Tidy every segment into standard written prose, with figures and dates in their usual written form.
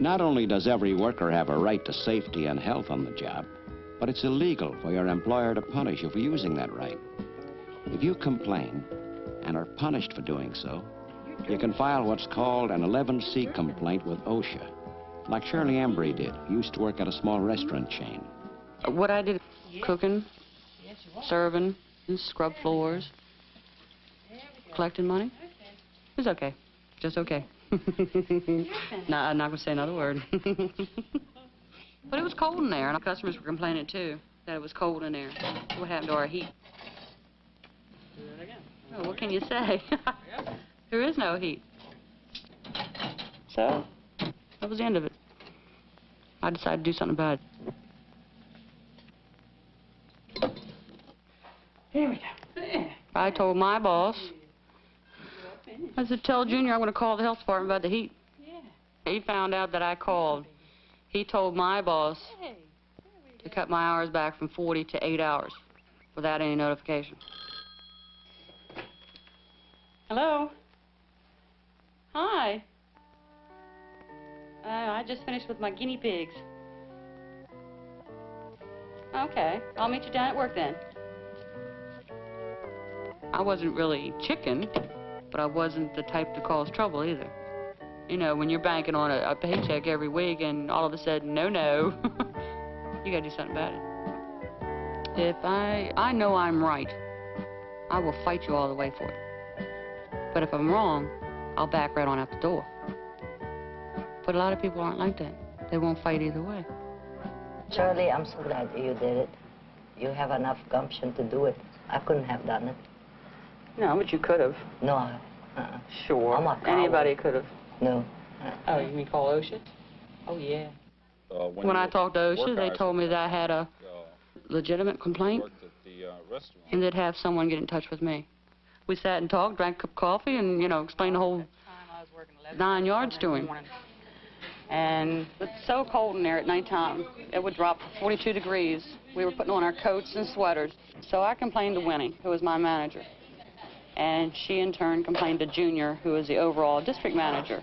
Not only does every worker have a right to safety and health on the job, but it's illegal for your employer to punish you for using that right. If you complain and are punished for doing so, you can file what's called an 11C complaint with OSHA, like Shirley Embry did, who used to work at a small restaurant chain. What I did, cooking, serving, scrub floors, collecting money, it was okay, just okay. No, I'm not going to say another word. But it was cold in there, and our customers were complaining, too, that it was cold in there. What happened to our heat? Do that again. Oh, what can you say? There is no heat. So, that was the end of it. I decided to do something about it. Here we go. I told my boss, I said, tell Junior I'm going to call the health department about the heat. He found out that I called. He told my boss to cut my hours back from 40 to 8 hours without any notification. Hello? Hi. I just finished with my guinea pigs. Okay, I'll meet you down at work then. I wasn't really chicken, but I wasn't the type to cause trouble either. You know, when you're banking on a paycheck every week and all of a sudden, no, you gotta do something about it. If I know I'm right, I will fight you all the way for it. But if I'm wrong, I'll back right on out the door. But a lot of people aren't like that. They won't fight either way. Shirley, I'm so glad you did it. You have enough gumption to do it. I couldn't have done it. No, but you could have. No. Sure. I'm a coward. Anybody could have. No. Oh, you mean call OSHA? Oh, yeah. When I talked to OSHA, they told me that I had a legitimate complaint, and they'd have someone get in touch with me. We sat and talked, drank a cup of coffee, and, you know, explained the whole 9 yards to him. And it was so cold in there at nighttime. It would drop to 42 degrees. We were putting on our coats and sweaters. So I complained to Winnie, who was my manager. And she, in turn, complained to Junior, who was the overall district manager.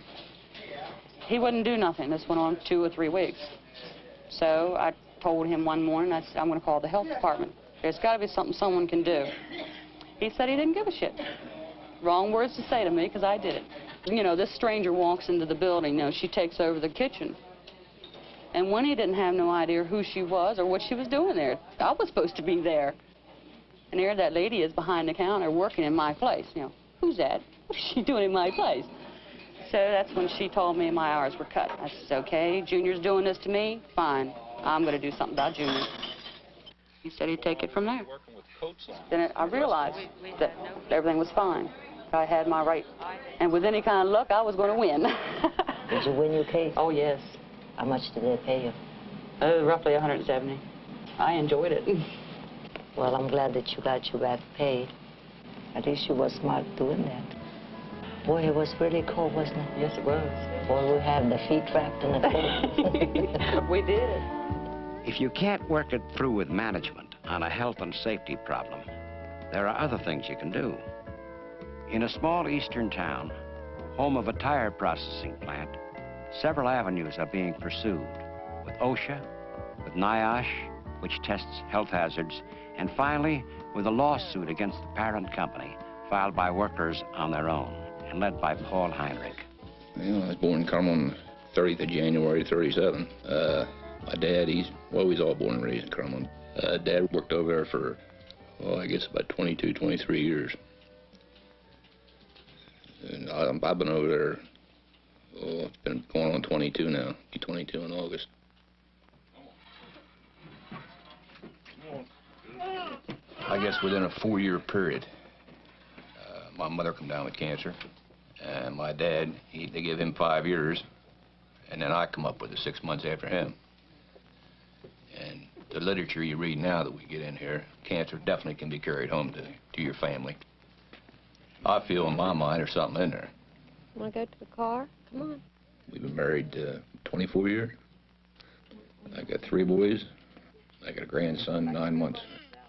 He wouldn't do nothing. This went on 2 or 3 weeks. So I told him one morning, I said, I'm going to call the health department. There's got to be something someone can do. He said he didn't give a shit. Wrong words to say to me, because I did it. You know, this stranger walks into the building, you know, she takes over the kitchen. And Winnie didn't have no idea who she was or what she was doing there. I was supposed to be there. And there that lady is behind the counter working in my place. You know, who's that? What is she doing in my place? So that's when she told me my hours were cut. I said, okay, Junior's doing this to me, fine. I'm going to do something about Junior. He said he'd take it from there. Then I realized that everything was fine. I had my right. And with any kind of luck, I was going to win. Did you win your case? Oh, yes. How much did they pay you? Roughly 170. I enjoyed it. Well, I'm glad that you got your back paid. At least you were smart doing that. Boy, it was really cold, wasn't it? Yes, it was. Boy, we had the feet trapped in the cold. We did. If you can't work it through with management on a health and safety problem, there are other things you can do. In a small eastern town, home of a tire processing plant, several avenues are being pursued with OSHA, with NIOSH, which tests health hazards, and finally with a lawsuit against the parent company filed by workers on their own and led by Paul Heinrich. Well, I was born in Carmel on 30th of January, 37. My dad, he's all born and raised in Carmel. Dad worked over there for, I guess about 22, 23 years. And I've been over there, it's been going on 22 now. Be 22 in August. I guess within a 4-year period, my mother come down with cancer, and my dad, they give him 5 years, and then I come up with it 6 months after him. And the literature you read now that we get in here, cancer definitely can be carried home to your family. I feel in my mind there's something in there. Want to go to the car? Come on. We've been married 24 years. I got 3 boys. I got a grandson, 9 months.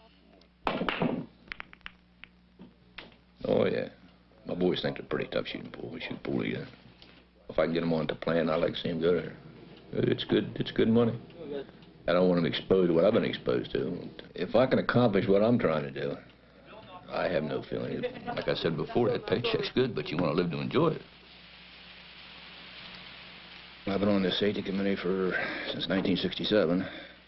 Oh, yeah. My boys think they're pretty tough shooting pool. We shoot pool either. If I can get them on the plan, I like to see them go there. It's good. It's good money. I don't want to expose what I've been exposed to. If I can accomplish what I'm trying to do, I have no feeling. Like I said before, that paycheck's good, but you want to live to enjoy it. I've been on this safety committee since 1967.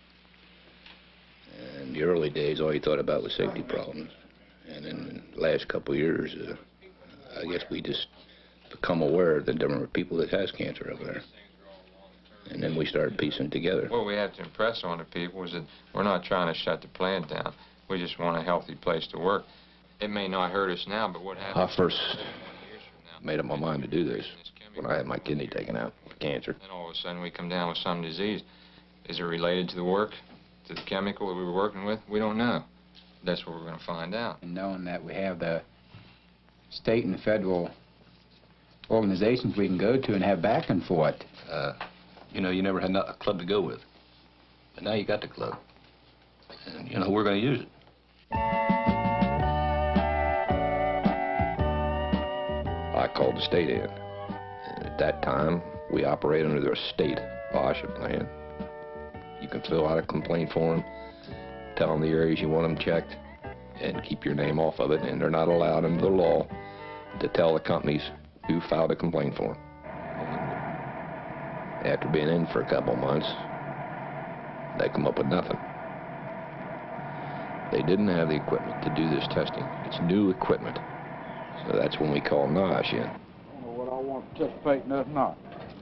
In the early days, all you thought about was safety problems. And in the last couple of years, I guess we just become aware of the number of people that has cancer over there. And then we started piecing together. What we have to impress on the people is that we're not trying to shut the plant down. We just want a healthy place to work. It may not hurt us now, but what happens... I first made up my mind to do this when I had my kidney taken out for cancer. Then all of a sudden we come down with some disease. Is it related to the work, to the chemical that we were working with? We don't know. That's what we're going to find out. And knowing that we have the state and federal organizations we can go to and have backing for it. You know, you never had a club to go with. But now you got the club. And, you know, we're going to use it. I called the state in. And at that time, we operate under their state OSHA plan. You can fill out a complaint form, tell them the areas you want them checked, and keep your name off of it. And they're not allowed under the law to tell the companies who filed a complaint form. After being in for a couple months, they come up with nothing. They didn't have the equipment to do this testing. It's new equipment. So that's when we call NIOSH in. I don't know what I want to participate in, nothing not.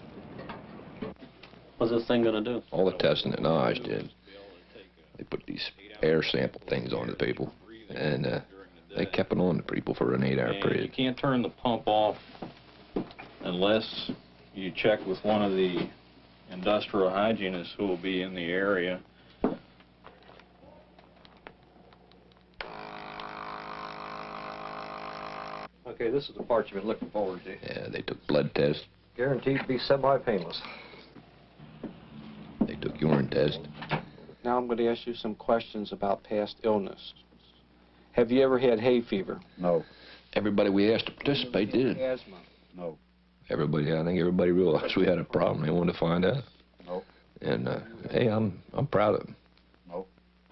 What's this thing gonna do? All the testing that NIOSH did, they put these air sample things on the people, and they kept it on the people for an 8-hour period. You can't turn the pump off unless you check with one of the industrial hygienists who will be in the area. Okay, this is the part you've been looking forward to. Yeah, they took blood tests. Guaranteed to be semi-painless. They took urine tests. Now I'm going to ask you some questions about past illness. Have you ever had hay fever? No. Everybody we asked to participate did. Asthma? No. I think everybody realized we had a problem. They wanted to find out. No. And, hey, I'm proud of them. No.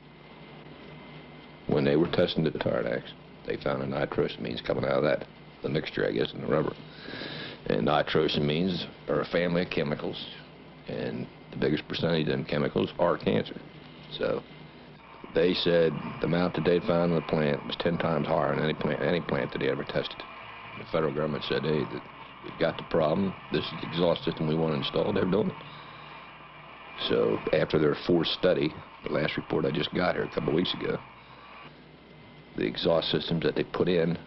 When they were testing the Tardax, they found a nitrosamines coming out of that, the mixture, I guess, in the rubber. And nitrosamines are a family of chemicals, and the biggest percentage of them chemicals are cancer. So they said the amount that they found in the plant was 10 times higher than any plant that they ever tested. The federal government said, hey, we've got the problem. This is the exhaust system we want to install. They're doing it. So after their 4th study, the last report I just got here a couple of weeks ago, the exhaust systems that they put in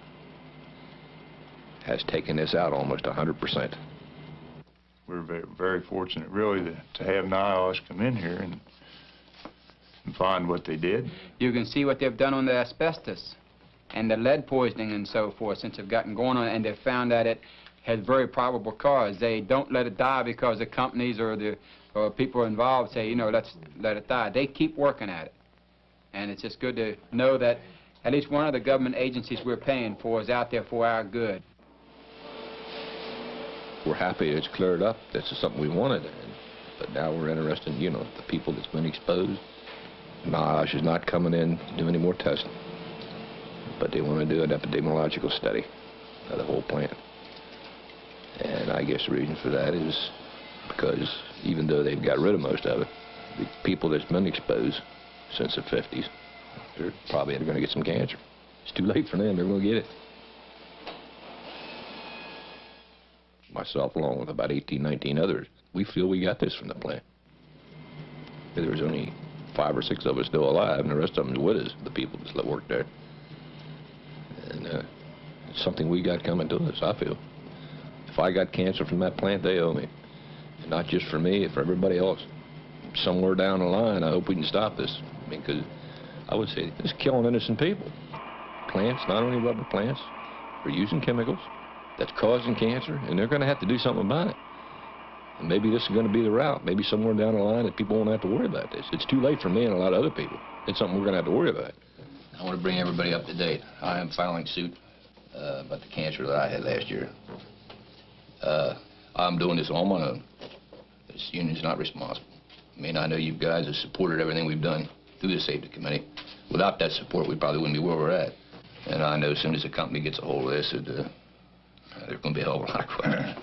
has taken this out almost 100%. We're very, very fortunate, really, to have NIOSH come in here and find what they did. You can see what they've done on the asbestos and the lead poisoning and so forth since they've gotten going on, and they've found that it has very probable cause. They don't let it die because the companies or the people involved say, you know, let's let it die. They keep working at it. And it's just good to know that at least one of the government agencies we're paying for is out there for our good. We're happy it's cleared up. This is something we wanted. But now we're interested in, you know, the people that's been exposed. NIOSH is not coming in to do any more testing. But they want to do an epidemiological study of the whole plant. And I guess the reason for that is because even though they've got rid of most of it, the people that's been exposed since the 50s, they're probably going to get some cancer. It's too late for them. They're going to get it. Myself, along with about 18, 19 others, we feel we got this from the plant. There's only 5 or 6 of us still alive, and the rest of them's with us, the people that work there. And it's something we got coming to us, I feel. If I got cancer from that plant, they owe me. And not just for me, for everybody else. Somewhere down the line, I hope we can stop this. I mean, because I would say this is killing innocent people. Plants, not only rubber plants, are using chemicals that's causing cancer, and they're going to have to do something about it. And maybe this is going to be the route. Maybe somewhere down the line that people won't have to worry about this. It's too late for me and a lot of other people. It's something we're going to have to worry about. I want to bring everybody up to date. I am filing suit about the cancer that I had last year. I'm doing this on my own. This union's not responsible. I mean, I know you guys have supported everything we've done through the safety committee. Without that support, we probably wouldn't be where we're at. And I know as soon as the company gets a hold of this, there's going to be a hell of a lot of questions.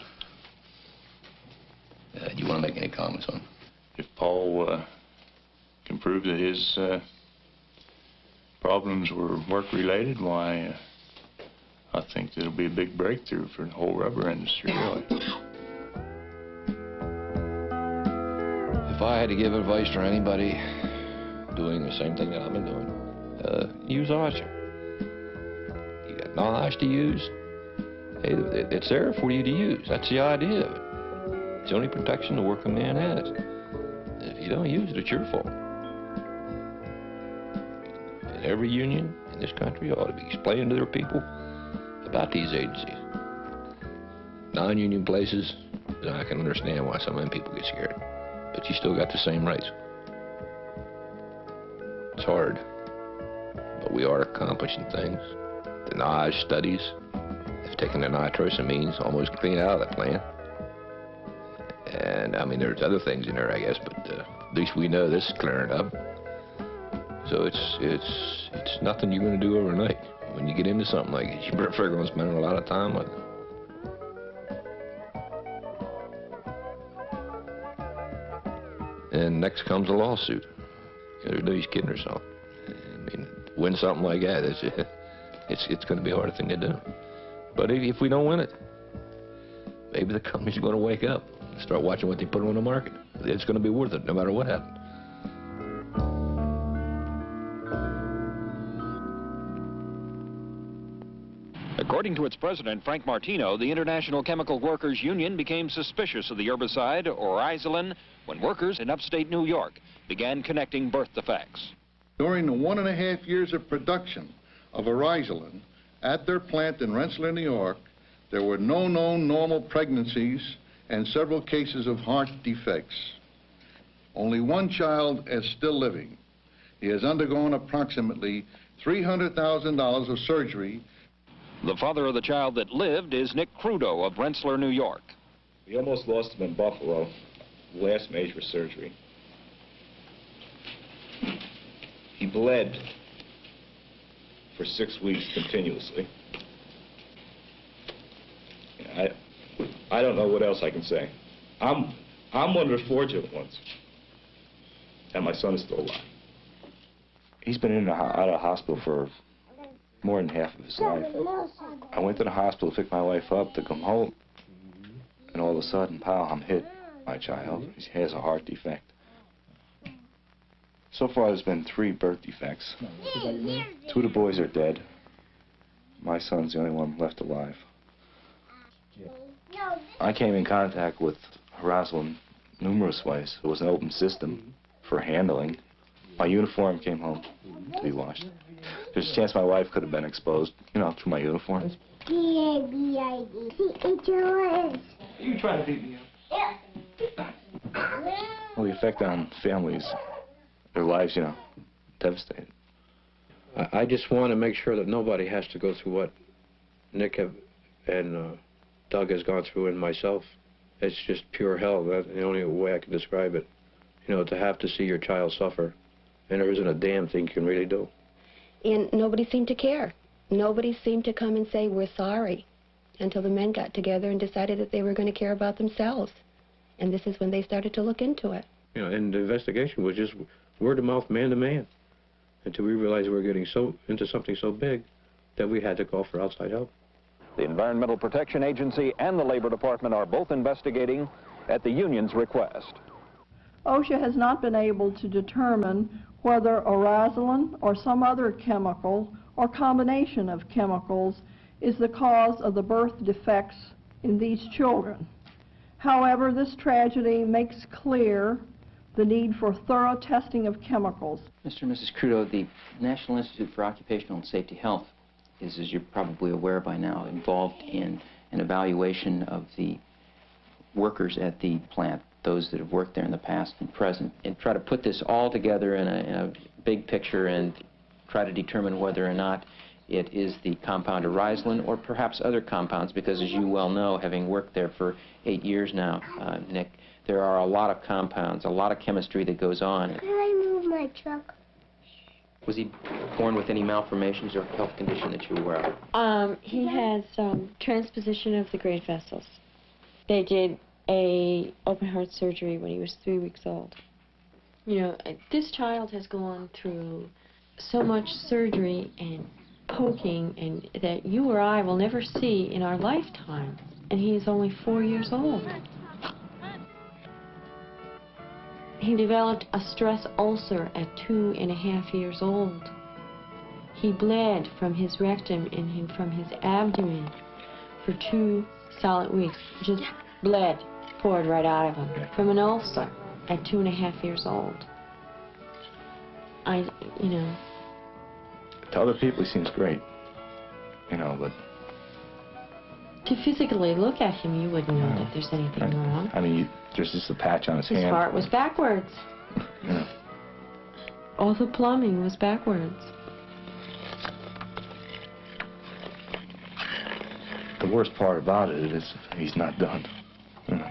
Do you want to make any comments on it? If Paul can prove that his problems were work-related, why, I think that'll be a big breakthrough for the whole rubber industry, really. If I had to give advice to anybody doing the same thing that I've been doing, use Archer. You got knowledge to use, hey, it's there for you to use. That's the idea of it. It's the only protection the working man has. If you don't use it, it's your fault. And every union in this country ought to be explaining to their people about these agencies. Non-union places, I can understand why some of them people get scared. But you still got the same rights. It's hard, but we are accomplishing things. The NIOSH studies have taken the nitrosamines almost clean out of the plant. And, I mean, there's other things in there, I guess, but at least we know this is clearing up. So it's nothing you're going to do overnight. When you get into something like this, you better figure on spending a lot of time with it. And next comes a lawsuit. There's no use kidding yourself. I mean, win something like that, it's going to be a hard thing to do. But if we don't win it, maybe the company's going to wake up and start watching what they put on the market. It's going to be worth it no matter what happens. According to its president, Frank Martino, the International Chemical Workers Union became suspicious of the herbicide, Orizolan, when workers in upstate New York began connecting birth defects. During the 1.5 years of production of Orizolan at their plant in Rensselaer, New York, there were no known normal pregnancies and several cases of heart defects. Only one child is still living. He has undergone approximately $300,000 of surgery. The father of the child that lived is Nick Crudo of Rensselaer, New York. We almost lost him in Buffalo, last major surgery. He bled for 6 weeks continuously. I don't know what else I can say. I'm one of the fortunate ones. And my son is still alive. He's been in out of the hospital for more than half of his life. I went to the hospital to pick my wife up to come home. And all of a sudden, pow, I'm hit. My child, he has a heart defect. So far, there's been 3 birth defects. 2 of the boys are dead. My son's the only one left alive. I came in contact with Orizolan numerous ways. It was an open system for handling. My uniform came home to be washed. There's a chance my wife could have been exposed, you know, through my uniform. B-A-B-I-D. You trying to beat me up? Well, the effect on families, their lives, you know, devastated. I just want to make sure that nobody has to go through what Nick and Doug has gone through, and myself. It's just pure hell. That's the only way I can describe it. You know, to have to see your child suffer, and there isn't a damn thing you can really do. And nobody seemed to care. Nobody seemed to come and say, we're sorry, until the men got together and decided that they were going to care about themselves. And this is when they started to look into it. You know, and the investigation was just word of mouth, man to man, until we realized we were getting into something so big that we had to call for outside help. The Environmental Protection Agency and the Labor Department are both investigating at the union's request. OSHA has not been able to determine whether Orizolan or some other chemical or combination of chemicals is the cause of the birth defects in these children. However, this tragedy makes clear the need for thorough testing of chemicals. Mr. and Mrs. Crudo, the National Institute for Occupational and Safety Health is, as you're probably aware by now, involved in an evaluation of the workers at the plant, those that have worked there in the past and present, and try to put this all together in a big picture and try to determine whether or not it is the compound Oryzalin or perhaps other compounds, because as you well know, having worked there for 8 years now, Nick, there are a lot of compounds, a lot of chemistry that goes on. Can I move my truck? Was he born with any malformations or health condition that you're aware of? He has transposition of the great vessels. They did a open heart surgery when he was 3 weeks old. You know, this child has gone through so much surgery and poking and that you or I will never see in our lifetime, and he is only 4 years old. He developed a stress ulcer at 2.5 years old. He bled from his rectum and from his abdomen for 2 solid weeks. Just bled, poured right out of him from an ulcer at 2.5 years old. You know. To other people, he seems great, you know, but... To physically look at him, you wouldn't know that there's anything wrong. I mean, there's just a patch on his hand. His heart was backwards. Yeah. All the plumbing was backwards. The worst part about it is he's not done. You know.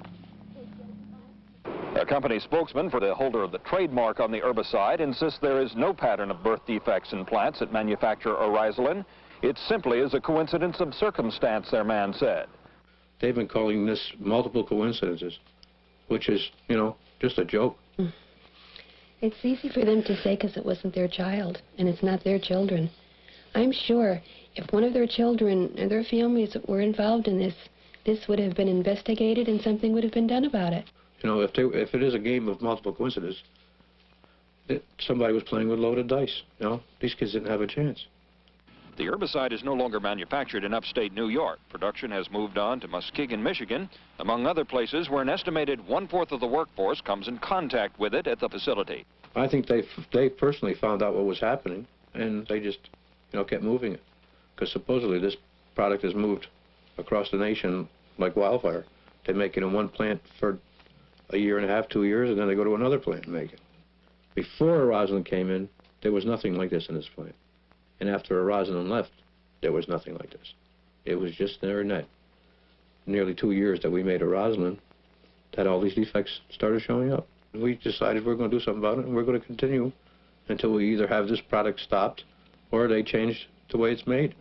A company spokesman for the holder of the trademark on the herbicide insists there is no pattern of birth defects in plants that manufacture Oryzalin. It simply is a coincidence of circumstance, their man said. They've been calling this multiple coincidences, which is, you know, just a joke. It's easy for them to say because it wasn't their child, and it's not their children. I'm sure if one of their children or their families were involved in this, this would have been investigated and something would have been done about it. You know, if it is a game of multiple coincidences, somebody was playing with loaded dice. You know, these kids didn't have a chance. The herbicide is no longer manufactured in upstate New York. Production has moved on to Muskegon, Michigan, among other places where an estimated 1/4 of the workforce comes in contact with it at the facility. I think they personally found out what was happening, and they just, you know, kept moving it. Because supposedly this product is moved across the nation like wildfire. They make it in one plant for 1.5 years, 2 years, and then they go to another plant and make it. Before Oryzalin came in, there was nothing like this in this plant. And after Oryzalin left, there was nothing like this. It was just there and that. Nearly 2 years that we made Oryzalin, that all these defects started showing up. We decided we're going to do something about it, and we're going to continue until we either have this product stopped or they change the way it's made.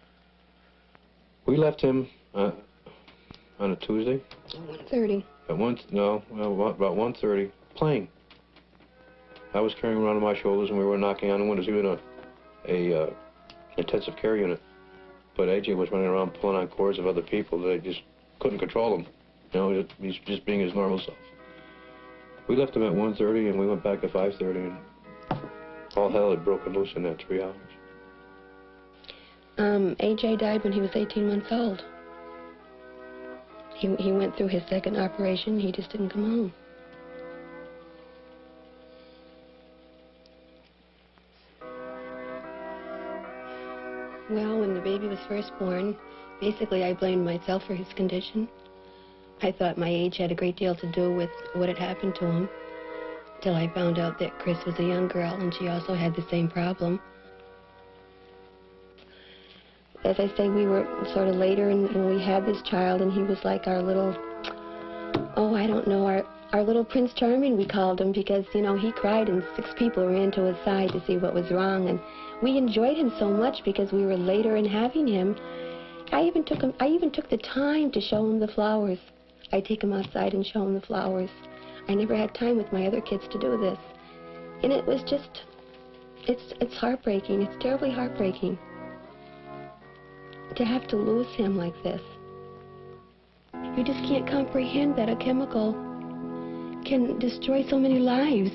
We left him on a Tuesday. 1:30. At about 1:30, playing. I was carrying him around on my shoulders, and we were knocking on the windows. He was in a intensive care unit, but AJ was running around pulling on cords of other people. They just couldn't control him. You know, he's just being his normal self. We left him at 1:30, and we went back at 5:30, and all hell had broken loose in that 3 hours. AJ died when he was 18 months old. He went through his second operation. He just didn't come home. Well, when the baby was first born, basically I blamed myself for his condition. I thought my age had a great deal to do with what had happened to him, till I found out that Chris was a young girl and she also had the same problem. As I say, we were sort of later and we had this child, and he was like our little, oh, I don't know, our little Prince Charming, we called him, because, you know, he cried and 6 people ran to his side to see what was wrong, and we enjoyed him so much because we were later in having him. I even took the time to show him the flowers. I'd take him outside and show him the flowers. I never had time with my other kids to do this. And it was just, it's heartbreaking. It's terribly heartbreaking to have to lose him like this. You just can't comprehend that a chemical can destroy so many lives.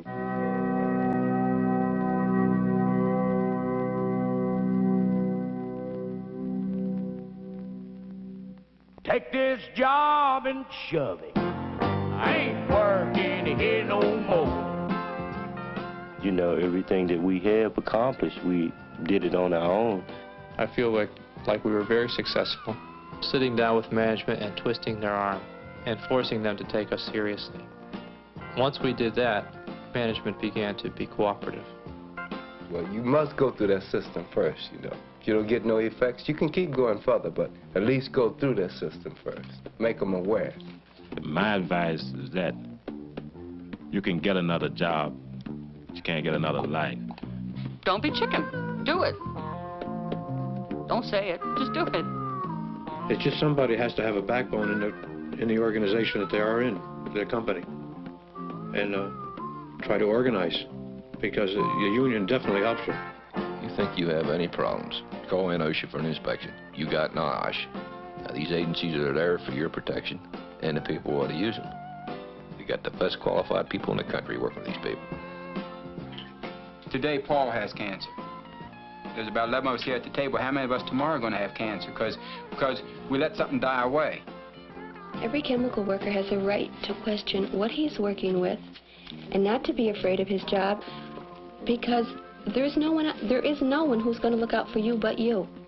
Take this job and shove it. I ain't working here no more. You know, everything that we have accomplished, we did it on our own. I feel like we were very successful. Sitting down with management and twisting their arm and forcing them to take us seriously. Once we did that, management began to be cooperative. Well, you must go through that system first, you know. if you don't get no effects, you can keep going further, but at least go through their system first. Make them aware. My advice is that you can get another job, but you can't get another life. Don't be chicken. Do it. Don't say it. Just do it. It's just somebody has to have a backbone in the organization that they are in, their company, and try to organize, because your union definitely helps you. You think you have any problems, call in OSHA for an inspection. You got NIOSH. Now, these agencies are there for your protection and the people who ought to use them. You got the best qualified people in the country working with these people. Today, Paul has cancer. There's about 11 of us here at the table. How many of us tomorrow are going to have cancer? Because we let something die away. Every chemical worker has a right to question what he's working with and not to be afraid of his job, because there is no one who's going to look out for you but you.